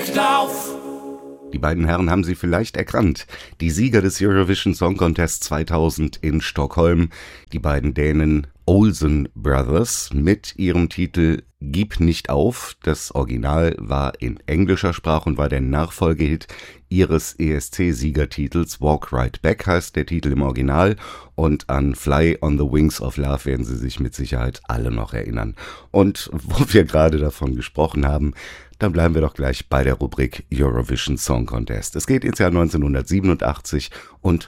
deckt auf. Die beiden Herren haben Sie vielleicht erkannt. Die Sieger des Eurovision Song Contest 2000 in Stockholm, die beiden Dänen Olsen Brothers mit ihrem Titel Gib nicht auf. Das Original war in englischer Sprache und war der Nachfolgehit ihres ESC-Siegertitels. Walk Right Back heißt der Titel im Original, und an Fly on the Wings of Love werden Sie sich mit Sicherheit alle noch erinnern. Und wo wir gerade davon gesprochen haben, dann bleiben wir doch gleich bei der Rubrik Eurovision Song Contest. Es geht ins Jahr 1987 und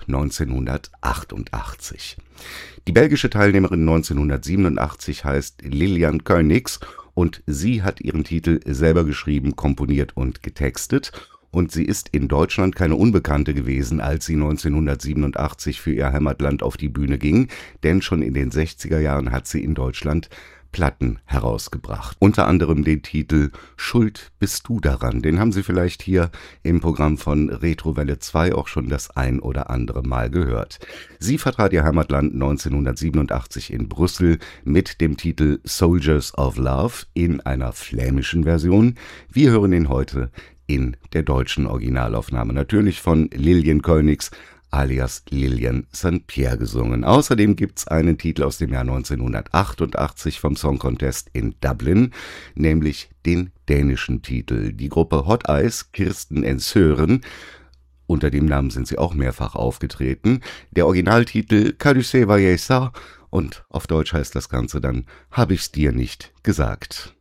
1988. Die belgische Teilnehmerin 1987 heißt Lilian Königs und sie hat ihren Titel selber geschrieben, komponiert und getextet. Und sie ist in Deutschland keine Unbekannte gewesen, als sie 1987 für ihr Heimatland auf die Bühne ging, denn schon in den 60er Jahren hat sie in Deutschland Platten herausgebracht. Unter anderem den Titel Schuld bist du daran. Den haben Sie vielleicht hier im Programm von Retrowelle 2 auch schon das ein oder andere Mal gehört. Sie vertrat ihr Heimatland 1987 in Brüssel mit dem Titel Soldiers of Love in einer flämischen Version. Wir hören ihn heute in der deutschen Originalaufnahme, natürlich von Lilian Königs alias Lilian St. Pierre gesungen. Außerdem gibt's einen Titel aus dem Jahr 1988 vom Song Contest in Dublin, nämlich den dänischen Titel. Die Gruppe Hot Eyes, Kirsten Ensøren, unter dem Namen sind sie auch mehrfach aufgetreten. Der Originaltitel Quand tu sais voyer ça, und auf Deutsch heißt das Ganze dann Hab ich's dir nicht gesagt.